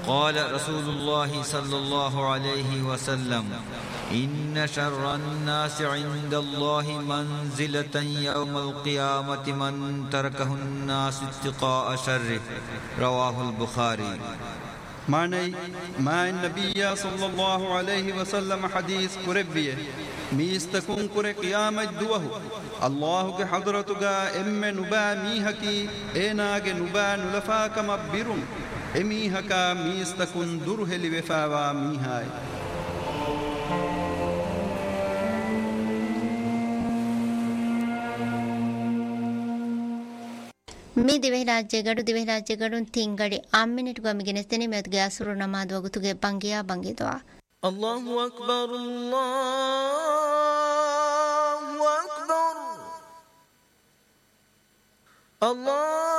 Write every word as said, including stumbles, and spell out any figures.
قال رسول الله صلى الله عليه وسلم إن شر الناس عند الله منزلة يوم القيامة من تركه الناس اتقاء شره. رواه البخاري. معنی ما النبي صلى الله عليه وسلم حديث قربية ميستكون قر قيامت دوه الله کے حضرتگا ام نبا میحکی ایناگ نبا نلفا کم بیرون امیحکا میستکون درہل وفاوا میحائی. می ದಿವೆ ರಾಜ್ಯ ಗಡು ದಿವೆ ರಾಜ್ಯ ಗಡು ತಿಂಗಡಿ ಆಮ್ಮಿನಿಟ್ ಗಮಿಗೆನೆ ತೆನೆ ಮೆದ್ಗೆ ಅಸುರು ನಮಾದ್ ವಗುತುಗೆ ಬಂಗಿಯಾ ಬಂಗಿದ್ವಾ. الله أكبر الله أكبر الله